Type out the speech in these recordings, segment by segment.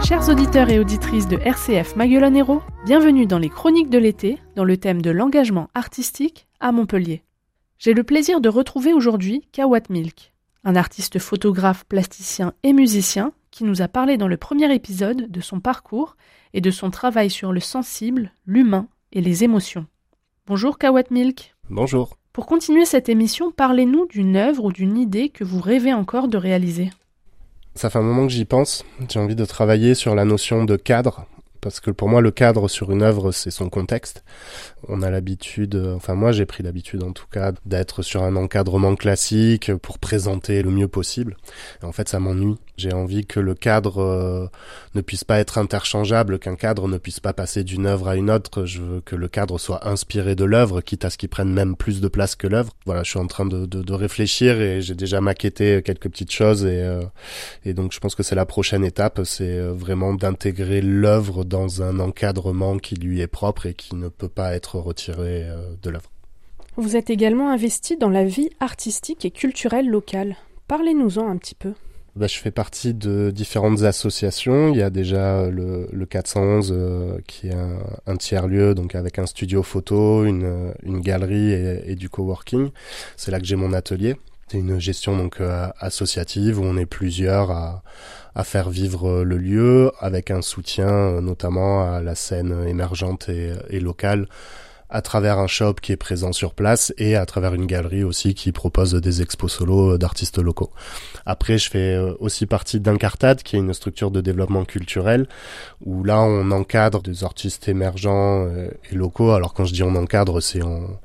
Chers auditeurs et auditrices de RCF Maguelone-Hérault, bienvenue dans les Chroniques de l'été, dans le thème de l'engagement artistique à Montpellier. J'ai le plaisir de retrouver aujourd'hui Kawat Milk, un artiste photographe, plasticien et musicien qui nous a parlé dans le premier épisode de son parcours et de son travail sur le sensible, l'humain et les émotions. Bonjour Kawat Milk. Bonjour. Pour continuer cette émission, parlez-nous d'une œuvre ou d'une idée que vous rêvez encore de réaliser. Ça fait un moment que j'y pense. J'ai envie de travailler sur la notion de cadre, parce que pour moi, le cadre sur une œuvre, c'est son contexte. On a l'habitude, moi j'ai pris l'habitude en tout cas, d'être sur un encadrement classique pour présenter le mieux possible. Et en fait, ça m'ennuie. J'ai envie que le cadre ne puisse pas être interchangeable, qu'un cadre ne puisse pas passer d'une œuvre à une autre. Je veux que le cadre soit inspiré de l'œuvre, quitte à ce qu'il prenne même plus de place que l'œuvre. Voilà, je suis en train de réfléchir et j'ai déjà maquetté quelques petites choses et donc je pense que c'est la prochaine étape, c'est vraiment d'intégrer l'œuvre dans un encadrement qui lui est propre et qui ne peut pas être retiré de l'œuvre. Vous êtes également investi dans la vie artistique et culturelle locale. Parlez-nous-en un petit peu. Je fais partie de différentes associations. Il y a déjà le 411 qui est un tiers-lieu, donc avec un studio photo, une galerie et du coworking. C'est là que j'ai mon atelier. C'est une gestion donc associative où on est plusieurs à faire vivre le lieu avec un soutien notamment à la scène émergente et locale à travers un shop qui est présent sur place et à travers une galerie aussi qui propose des expos solo d'artistes locaux. Après, je fais aussi partie d'Incartade, qui est une structure de développement culturel, où là, on encadre des artistes émergents et locaux. Alors quand je dis on encadre, c'est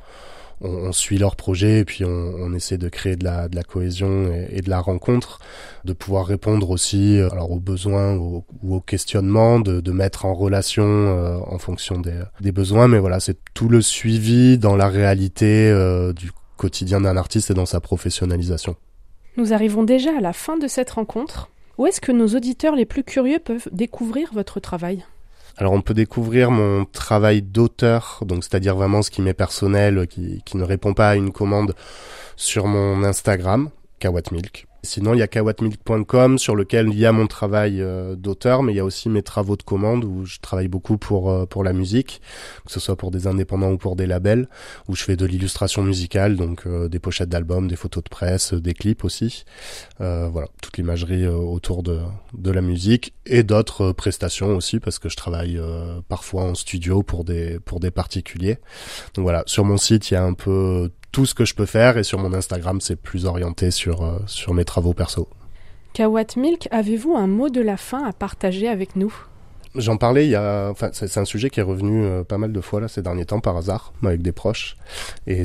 on suit leurs projets et puis on essaie de créer de la cohésion et de la rencontre, de pouvoir répondre aussi aux besoins ou aux questionnements, de mettre en relation en fonction des besoins. Mais voilà, c'est tout le suivi dans la réalité du quotidien d'un artiste et dans sa professionnalisation. Nous arrivons déjà à la fin de cette rencontre. Où est-ce que nos auditeurs les plus curieux peuvent découvrir votre travail ? Alors on peut découvrir mon travail d'auteur, donc c'est-à-dire vraiment ce qui m'est personnel, qui ne répond pas à une commande, sur mon Instagram, kawatmilk. Sinon, il y a kawatmilk.com sur lequel il y a mon travail d'auteur, mais il y a aussi mes travaux de commande où je travaille beaucoup pour la musique, que ce soit pour des indépendants ou pour des labels, où je fais de l'illustration musicale, donc des pochettes d'albums, des photos de presse, des clips aussi. Voilà, toute l'imagerie autour de la musique et d'autres prestations aussi, parce que je travaille parfois en studio pour des particuliers. Donc voilà, sur mon site, il y a un peu tout ce que je peux faire et sur mon Instagram, c'est plus orienté sur mes travaux perso. Kawat Milk, avez-vous un mot de la fin à partager avec nous ? J'en parlais c'est un sujet qui est revenu pas mal de fois là ces derniers temps par hasard avec des proches et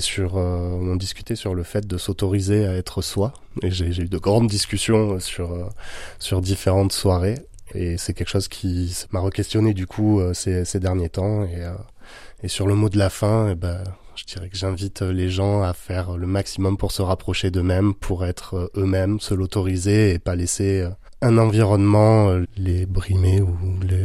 on discutait sur le fait de s'autoriser à être soi et j'ai eu de grandes discussions sur différentes soirées et c'est quelque chose qui m'a re-questionné du coup ces derniers temps et sur le mot de la fin je dirais que j'invite les gens à faire le maximum pour se rapprocher d'eux-mêmes, pour être eux-mêmes, se l'autoriser et pas laisser un environnement les brimer ou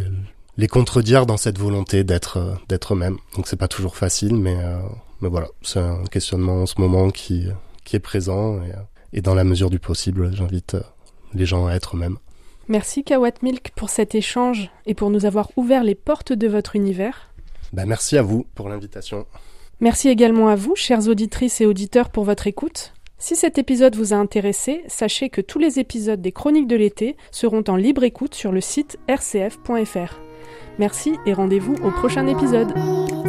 les contredire dans cette volonté d'être eux-mêmes. Donc c'est pas toujours facile, mais voilà, c'est un questionnement en ce moment qui est présent et dans la mesure du possible, j'invite les gens à être eux-mêmes. Merci Kawat Milk pour cet échange et pour nous avoir ouvert les portes de votre univers. Merci à vous pour l'invitation. Merci également à vous, chères auditrices et auditeurs, pour votre écoute. Si cet épisode vous a intéressé, sachez que tous les épisodes des Chroniques de l'été seront en libre écoute sur le site rcf.fr. Merci et rendez-vous au prochain épisode.